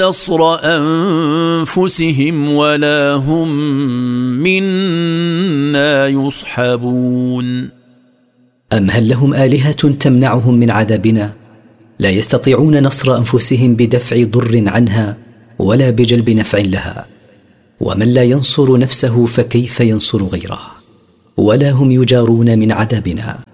نصر أنفسهم ولا هم منا يصحبون أم هل لهم آلهة تمنعهم من عذابنا؟ لا يستطيعون نصر أنفسهم بدفع ضر عنها ولا بجلب نفع لها. ومن لا ينصر نفسه فكيف ينصر غيره؟ ولا هم يجارون من عذابنا.